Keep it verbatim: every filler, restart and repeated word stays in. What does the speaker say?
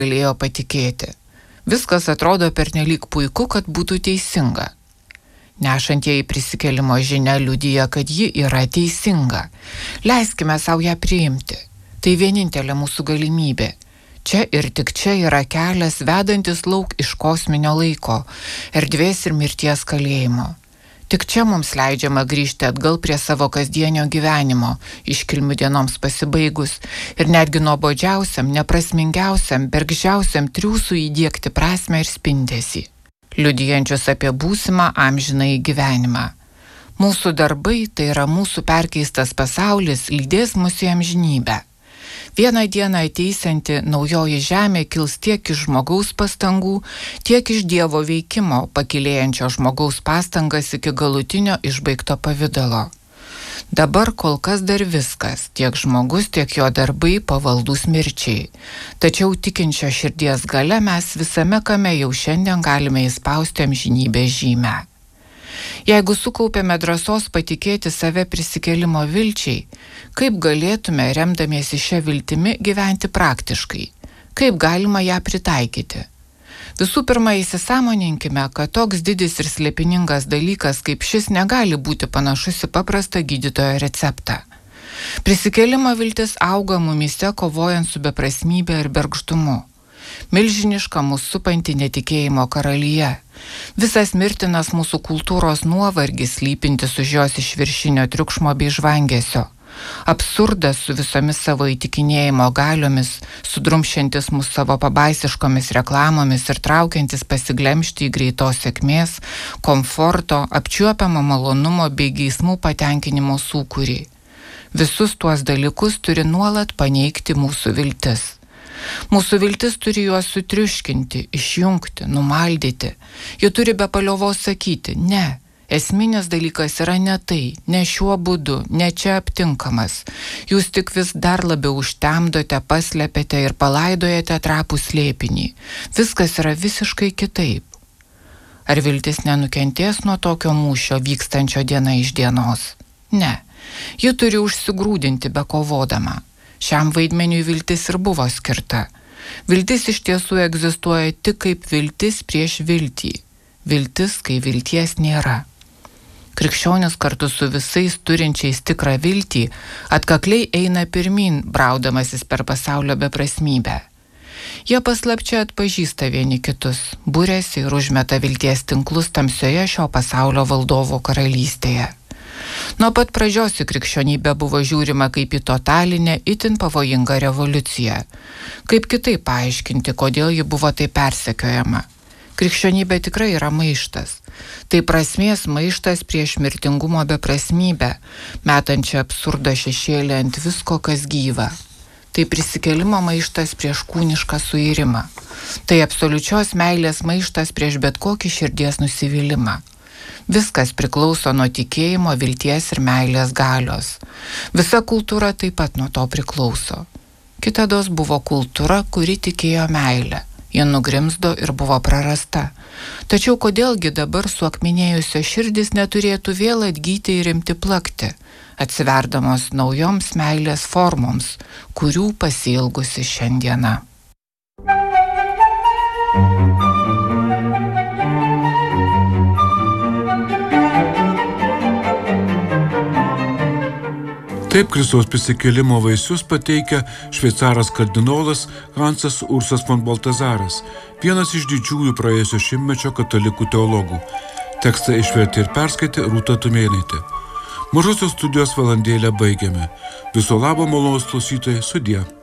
galėjo patikėti. Viskas atrodo pernelyg puiku, kad būtų teisinga. Nešantieji prisikėlimo žinia liudija, kad ji yra teisinga. Leiskime savo ją priimti. Tai vienintelė mūsų galimybė. Čia ir tik čia yra kelias vedantis lauk iš kosminio laiko, erdvės ir mirties kalėjimo. Tik čia mums leidžiama grįžti atgal prie savo kasdienio gyvenimo, iškilmių dienoms pasibaigus, ir netgi nuobodžiausiam, neprasmingiausiam, bergždžiausiam triūsų įdiegti prasmę ir spindesį, liudijančius apie būsimą amžinąjį gyvenimą. Mūsų darbai, tai yra mūsų perkeistas pasaulis, lydės mus į amžinybę. Vieną dieną ateisianti naujoji žemė kils tiek iš žmogaus pastangų, tiek iš Dievo veikimo, pakilėjančio žmogaus pastangas iki galutinio išbaigto pavidalo. Dabar kol kas dar viskas, tiek žmogus, tiek jo darbai pavaldūs mirčiai. Tačiau tikinčio širdies gale mes visame kame jau šiandien galime įspausti amžinybės žymę. Jeigu sukaupėme drąsos patikėti save prisikėlimo vilčiai, kaip galėtume, remdamiesi šią viltimi, gyventi praktiškai? Kaip galima ją pritaikyti? Visų pirma, įsisąmoninkime, kad toks didis ir slėpiningas dalykas kaip šis negali būti panašus į paprastą gydytojo receptą. Prisikėlimo viltis auga mumyse kovojant su beprasmybe ir bergždumu. Milžiniška mūsų supanti netikėjimo karalyje. Visas mirtinas mūsų kultūros nuovargis slypintis už jos išviršinio triukšmo bei žvangesio. Absurdas su visomis savo įtikinėjimo galiomis, sudrumšiantis mūsų savo pabaisiškomis reklamomis ir traukiantis pasiglemžti į greitos sėkmės, komforto, apčiuopiamo malonumo bei geismų patenkinimo sūkurį. Visus tuos dalykus turi nuolat paneigti mūsų viltis. Mūsų viltis turi juos sutriuškinti, išjungti, numaldyti. Ji turi be paliovos sakyti, ne, esminis dalykas yra ne tai, ne šiuo būdu, ne čia aptinkamas. Jūs tik vis dar labiau užtemdote, paslepėte ir palaidojate trapų slėpinį. Viskas yra visiškai kitaip. Ar viltis nenukentės nuo tokio mūšio vykstančio diena iš dienos? Ne, ji turi užsigrūdinti be kovodama. Šiam vaidmeniui viltis ir buvo skirta. Viltis iš tiesų egzistuoja tik kaip viltis prieš viltį. Viltis, kai vilties nėra. Krikščionis kartu su visais turinčiais tikrą viltį atkakliai eina pirmyn, braudamasis per pasaulio beprasmybę. Jie paslapčia atpažįsta vieni kitus, buriasi ir užmeta vilties tinklus tamsioje šio pasaulio valdovo karalystėje. Nuo pat pradžios į krikščionybę buvo žiūrima kaip į totalinę, itin pavojingą revoliuciją. Kaip kitaip paaiškinti, kodėl ji buvo taip persekiojama? Krikščionybė tikrai yra maištas. Tai prasmės maištas prieš mirtingumo beprasmybę, metančią absurdo šešėlį ant visko, kas gyva. Tai prisikėlimo maištas prieš kūnišką suirimą. Tai absoliučios meilės maištas prieš bet kokį širdies nusivylimą. Viskas priklauso nuo tikėjimo, vilties ir meilės galios. Visa kultūra taip pat nuo to priklauso. Kitados buvo kultūra, kuri tikėjo meilę. Ji nugrimzdo ir buvo prarasta. Tačiau kodėlgi dabar suakmenėjusio širdis neturėtų vėl atgyti ir imti plakti, atsiverdamos naujoms meilės formoms, kurių pasiilgusi šiandiena. Taip Kristaus prisikėlimo vaisius pateikia šveicaras kardinolas Hansas Ursas von Baltazaras, vienas iš didžiųjų praėjusio šimtmečio katalikų teologų. Tekstą išvertė ir perskaitė Rūta Tumėnaitė. Mažosios studijos valandėlę baigiame. Viso labo malonūs klausytojai, sudie.